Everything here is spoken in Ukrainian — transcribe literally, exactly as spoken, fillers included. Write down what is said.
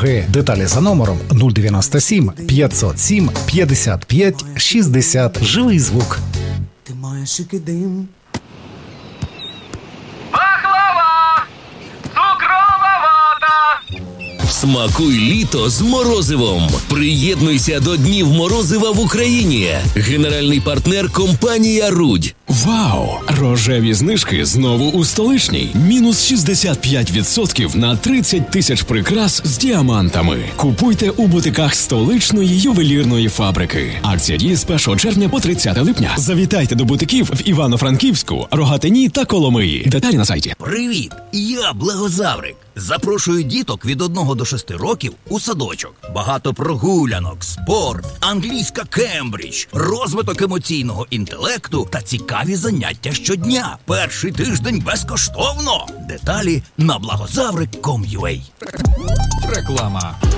послуги. Деталі за номером нуль дев'яносто сім п'ятсот сім п'ятдесят п'ять шістдесят. Живий звук. Ти маєш шикидим. Пахлава! Цукрова вата! Смакуй літо з морозивом. Приєднуйся до Днів морозива в Україні. Генеральний партнер – компанія «Рудь». Вау! Рожеві знижки знову у Столичній. Мінус шістдесят п'ять відсотків на тридцять тисяч прикрас з діамантами. Купуйте у бутиках столичної ювелірної фабрики. Акція діє з першого червня по тридцяте липня. Завітайте до бутиків в Івано-Франківську, Рогатині та Коломиї. Деталі на сайті. Привіт! Я Благозаврик. Запрошую діток від одного до шести років у садочок. Багато прогулянок, спорт, англійська Кембридж, розвиток емоційного інтелекту та цікаві заняття щодня. Перший тиждень безкоштовно. Деталі на благозаврик крапка ком крапка ю а. Реклама.